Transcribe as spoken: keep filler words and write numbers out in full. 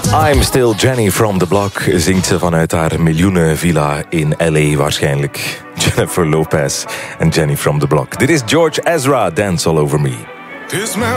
I'm still Jenny from the Block zingt ze vanuit haar miljoenenvilla in L A waarschijnlijk. Jennifer Lopez en Jenny from the Block. Dit is George Ezra, Dance All Over Me.